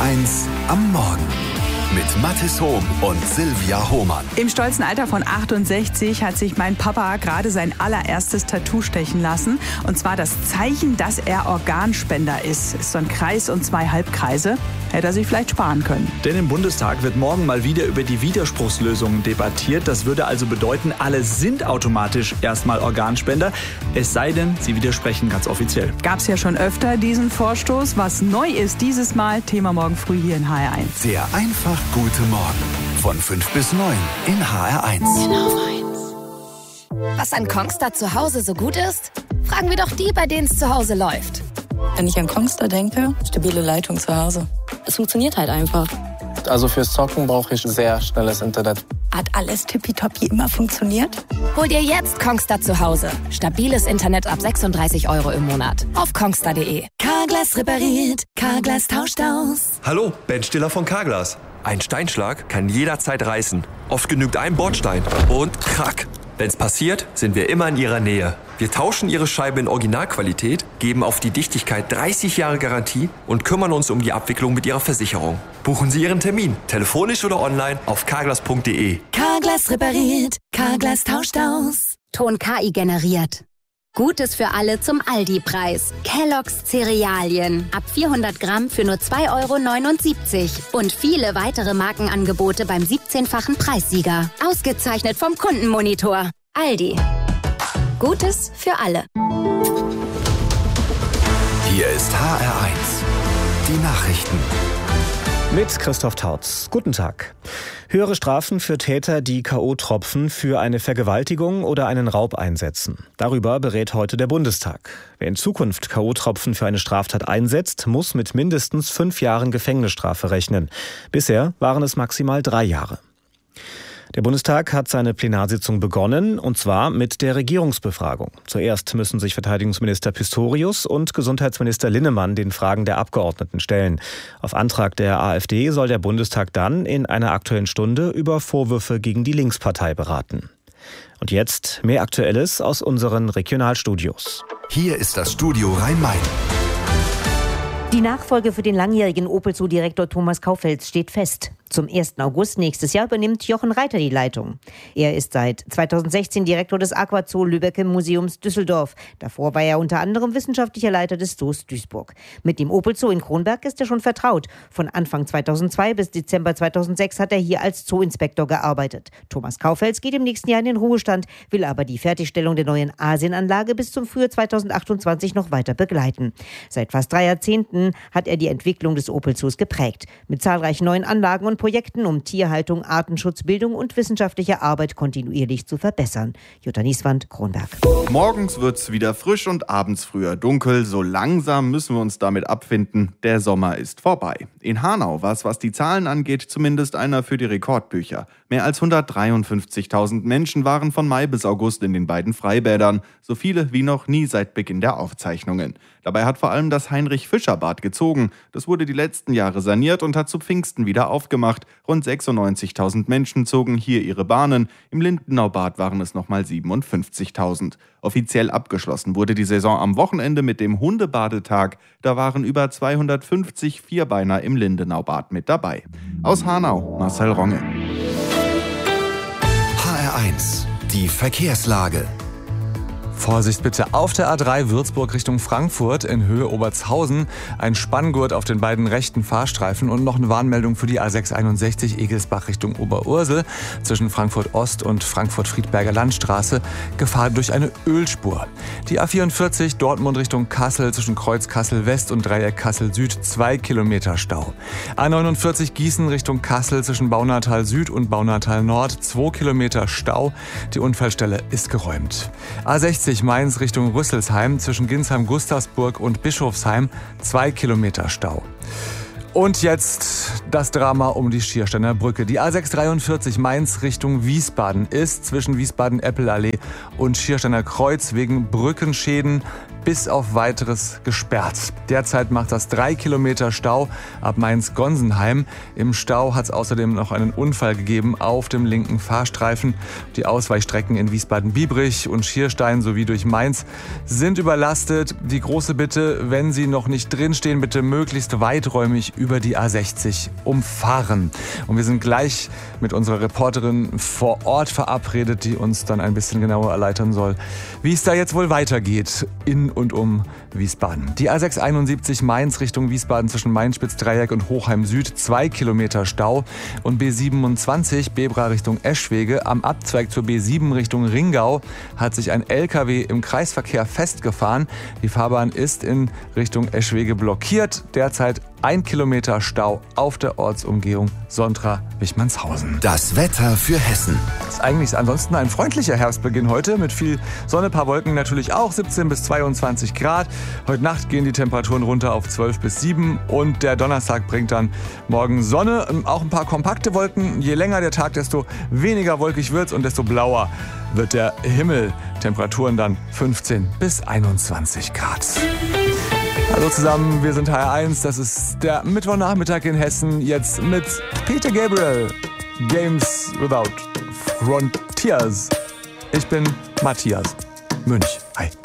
HR1 am Morgen. Mit Mathis Hohm und Silvia Hohmann. Im stolzen Alter von 68 hat sich mein Papa gerade sein allererstes Tattoo stechen lassen. Und zwar das Zeichen, dass er Organspender ist. Ist so ein Kreis und 2 Halbkreise. Hätte er sich vielleicht sparen können. Denn im Bundestag wird morgen mal wieder über die Widerspruchslösungen debattiert. Das würde also bedeuten, alle sind automatisch erstmal Organspender. Es sei denn, sie widersprechen ganz offiziell. Gab's ja schon öfter diesen Vorstoß. Was neu ist dieses Mal, Thema morgen früh hier in HR1. Der einfach gute Morgen. Von 5 bis 9 in HR1. Was an Kongstar zu Hause so gut ist? Fragen wir doch die, bei denen es zu Hause läuft. Wenn ich an Kongstar denke, stabile Leitung zu Hause. Es funktioniert halt einfach. Also fürs Zocken brauche ich sehr schnelles Internet. Hat alles tippitoppi immer funktioniert? Hol dir jetzt Kongstar zu Hause. Stabiles Internet ab 36 € im Monat. Auf kongstar.de. Carglass repariert. Carglass tauscht aus. Hallo, Ben Stiller von Carglass. Ein Steinschlag kann jederzeit reißen. Oft genügt ein Bordstein und krack. Wenn's passiert, sind wir immer in Ihrer Nähe. Wir tauschen Ihre Scheibe in Originalqualität, geben auf die Dichtigkeit 30 Jahre Garantie und kümmern uns um die Abwicklung mit Ihrer Versicherung. Buchen Sie Ihren Termin, telefonisch oder online auf carglass.de. Carglass repariert. Carglass tauscht aus. Ton KI generiert. Gutes für alle zum Aldi-Preis. Kellogg's Cerealien. Ab 400 Gramm für nur 2,79 €. Und viele weitere Markenangebote beim 17-fachen Preissieger. Ausgezeichnet vom Kundenmonitor. Aldi. Gutes für alle. Hier ist HR1. Die Nachrichten. Mit Christoph Tautz. Guten Tag. Höhere Strafen für Täter, die K.O.-Tropfen für eine Vergewaltigung oder einen Raub einsetzen. Darüber berät heute der Bundestag. Wer in Zukunft K.O.-Tropfen für eine Straftat einsetzt, muss mit mindestens 5 Jahren Gefängnisstrafe rechnen. Bisher waren es maximal 3 Jahre. Der Bundestag hat seine Plenarsitzung begonnen, und zwar mit der Regierungsbefragung. Zuerst müssen sich Verteidigungsminister Pistorius und Gesundheitsminister Linnemann den Fragen der Abgeordneten stellen. Auf Antrag der AfD soll der Bundestag dann in einer Aktuellen Stunde über Vorwürfe gegen die Linkspartei beraten. Und jetzt mehr Aktuelles aus unseren Regionalstudios. Hier ist das Studio Rhein-Main. Die Nachfolge für den langjährigen Opel-Zoo-Direktor Thomas Kaufels steht fest. Zum 1. August nächstes Jahr übernimmt Jochen Reiter die Leitung. Er ist seit 2016 Direktor des Aquazoo Lübecker Museums Düsseldorf. Davor war er unter anderem wissenschaftlicher Leiter des Zoos Duisburg. Mit dem Opel Zoo in Kronberg ist er schon vertraut. Von Anfang 2002 bis Dezember 2006 hat er hier als Zoo-Inspektor gearbeitet. Thomas Kaufels geht im nächsten Jahr in den Ruhestand, will aber die Fertigstellung der neuen Asienanlage bis zum Frühjahr 2028 noch weiter begleiten. Seit fast 3 Jahrzehnten hat er die Entwicklung des Opel Zoos geprägt. Mit zahlreichen neuen Anlagen und Projekten, um Tierhaltung, Artenschutz, Bildung und wissenschaftliche Arbeit kontinuierlich zu verbessern. Jutta Nieswand, Kronberg. Morgens wird's wieder frisch und abends früher dunkel. So langsam müssen wir uns damit abfinden. Der Sommer ist vorbei. In Hanau war es, was die Zahlen angeht, zumindest einer für die Rekordbücher. Mehr als 153.000 Menschen waren von Mai bis August in den beiden Freibädern. So viele wie noch nie seit Beginn der Aufzeichnungen. Dabei hat vor allem das Heinrich-Fischer-Bad gezogen. Das wurde die letzten Jahre saniert und hat zu Pfingsten wieder aufgemacht. Rund 96.000 Menschen zogen hier ihre Bahnen. Im Lindenau-Bad waren es nochmal 57.000. Offiziell abgeschlossen wurde die Saison am Wochenende mit dem Hundebadetag. Da waren über 250 Vierbeiner im Lindenau-Bad mit dabei. Aus Hanau, Marcel Ronge. HR1. Die Verkehrslage. Vorsicht bitte auf der A3 Würzburg Richtung Frankfurt in Höhe Obertshausen. Ein Spanngurt auf den beiden rechten Fahrstreifen und noch eine Warnmeldung für die A661 Egelsbach Richtung Oberursel zwischen Frankfurt Ost und Frankfurt-Friedberger Landstraße. Gefahr durch eine Ölspur. Die A44 Dortmund Richtung Kassel zwischen Kreuz Kassel West und Dreieck Kassel Süd 2 Kilometer Stau. A49 Gießen Richtung Kassel zwischen Baunatal Süd und Baunatal Nord 2 Kilometer Stau. Die Unfallstelle ist geräumt. A60 Mainz Richtung Rüsselsheim zwischen Ginsheim-Gustavsburg und Bischofsheim 2 Kilometer Stau. Und jetzt das Drama um die Schiersteiner Brücke. Die A643 Mainz Richtung Wiesbaden ist zwischen Wiesbaden-Eppelallee und Schiersteiner Kreuz wegen Brückenschäden bis auf Weiteres gesperrt. Derzeit macht das 3 Kilometer Stau ab Mainz-Gonsenheim. Im Stau hat es außerdem noch einen Unfall gegeben auf dem linken Fahrstreifen. Die Ausweichstrecken in Wiesbaden-Biebrich und Schierstein sowie durch Mainz sind überlastet. Die große Bitte, wenn Sie noch nicht drinstehen, bitte möglichst weiträumig über die A60 umfahren. Und wir sind gleich mit unserer Reporterin vor Ort verabredet, die uns dann ein bisschen genauer erläutern soll, wie es da jetzt wohl weitergeht in und um Wiesbaden. Die A671 Mainz Richtung Wiesbaden zwischen Mainz-Spitzdreieck und Hochheim Süd 2 Kilometer Stau und B27 Bebra Richtung Eschwege am Abzweig zur B7 Richtung Ringau hat sich ein LKW im Kreisverkehr festgefahren. Die Fahrbahn ist in Richtung Eschwege blockiert. Derzeit 1 Kilometer Stau auf der Ortsumgehung Sontra-Wichmannshausen. Das Wetter für Hessen. Das ist eigentlich ansonsten ein freundlicher Herbstbeginn heute mit viel Sonne, paar Wolken natürlich auch, 17 bis 22 Grad. Heute Nacht gehen die Temperaturen runter auf 12 bis 7 und der Donnerstag bringt dann morgen Sonne, auch ein paar kompakte Wolken. Je länger der Tag, desto weniger wolkig wird's und desto blauer wird der Himmel. Temperaturen dann 15 bis 21 Grad. Hallo zusammen, wir sind HR1, das ist der Mittwochnachmittag in Hessen, jetzt mit Peter Gabriel, Games Without Frontiers. Ich bin Matthias Münch. Hi.